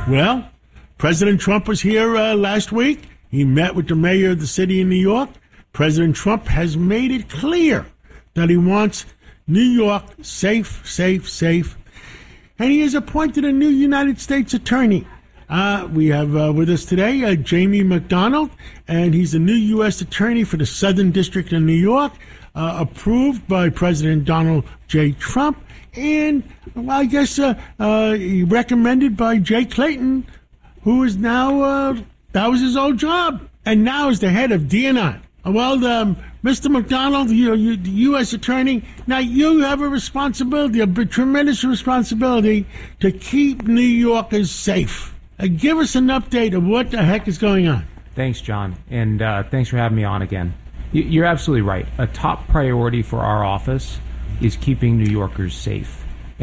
Well, President Trump was here last week. He met with the mayor of the city of New York. President Trump has made it clear that he wants New York safe, safe, safe. And he has appointed a new United States attorney. We have with us today Jamie McDonald, and he's the new U.S. attorney for the Southern District of New York, approved by President Donald J. Trump, and well, I guess recommended by Jay Clayton, who is now, that was his old job, and now is the head of DNI. Well, Mr. McDonald, you're the U.S. attorney. Now, you have a responsibility, a tremendous responsibility, to keep New Yorkers safe. Give us an update of what the heck is going on. Thanks, John, and thanks for having me on again. You're absolutely right. A top priority for our office is keeping New Yorkers safe.